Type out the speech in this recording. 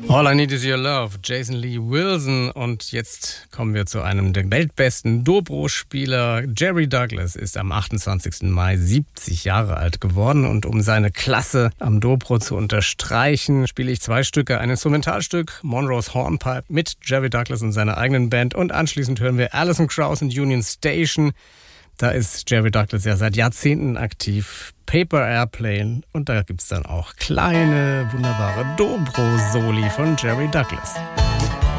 All I Need Is Your Love, Jason Lee Wilson. Und jetzt kommen wir zu einem der weltbesten Dobro-Spieler. Jerry Douglas ist am 28. Mai 70 Jahre alt geworden. Und um seine Klasse am Dobro zu unterstreichen, spiele ich 2 Stücke. Ein Instrumentalstück, Monroe's Hornpipe, mit Jerry Douglas und seiner eigenen Band. Und anschließend hören wir Alison Krauss und Union Station. Da ist Jerry Douglas ja seit Jahrzehnten aktiv. Paper Airplane. Und da gibt's dann auch kleine, wunderbare Dobro-Soli von Jerry Douglas.